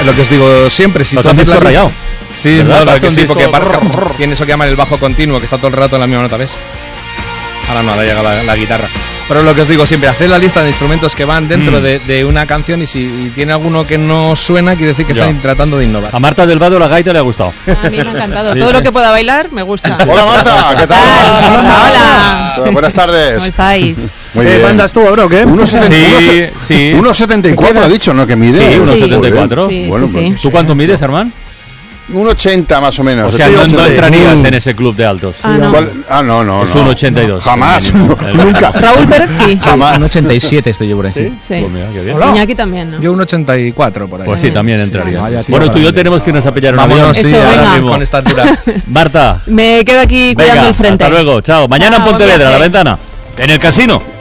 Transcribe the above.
Lo que os digo siempre, si tú haces la rayado. Sí, no, que sí, porque tiene eso que llaman el bajo continuo, que está todo el rato en la misma nota, ¿ves? Ahora no, ahora llega la guitarra. Pero lo que os digo siempre, hacer la lista de instrumentos que van dentro de una canción y si tiene alguno que no suena, quiere decir que están tratando de innovar. A Marta del Vado la gaita le ha gustado. A mí me ha encantado. Todo lo que pueda bailar me gusta. Hola Marta, ¿qué tal? Hola. Buenas tardes. ¿Cómo estáis? Muy bien. ¿Qué mandas tú, bro? ¿Qué? 1,74 ha dicho, ¿no? Que mide. Sí, 1,74. Sí, Bueno, sí, pues, sí. ¿Tú cuánto mides, Armand? 1,80 más o menos. O sea, no 88. entrarías en ese club de altos. Ah, no. No. Es un 82. Jamás. Nunca. Raúl Pérez sí. Jamás. Un 87 estoy yo por ahí. Sí. Pues mira, qué bien. Iñaki también, ¿no? Yo un 84 por ahí. Pues sí, también entraría. Vaya, tío, Bueno, tú y yo grande. tenemos que irnos a pillar un Vámonos, avión. sí, Eso, ahora venga. mismo con esta altura. Marta, Me quedo aquí cuidando venga, el frente. hasta luego. Chao. Mañana en Chao, Pontevedra, buen a la viaje. ventana. En el casino.